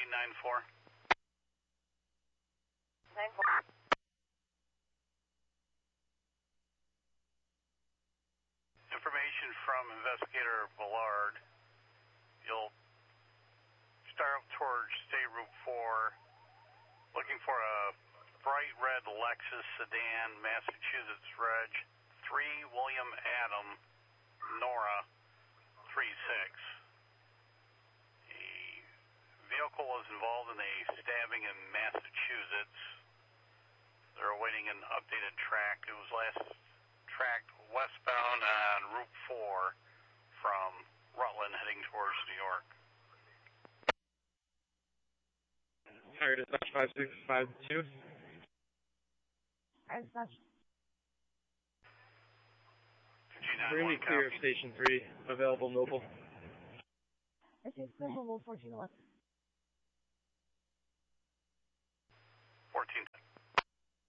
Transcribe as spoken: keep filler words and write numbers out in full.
nine four. nine four. Information from Investigator Ballard. You'll start up towards State Route four, looking for a bright red Lexus sedan, Massachusetts Reg, three William Adam, Nora, three six. The vehicle was involved in a stabbing in Massachusetts. They're awaiting an updated track. It was last tracked westbound on Route four from Rutland heading towards New York. Fire dispatch five six five two. Fire dispatch. Bring me clear of station three. Available mobile. I see available fourteen eleven.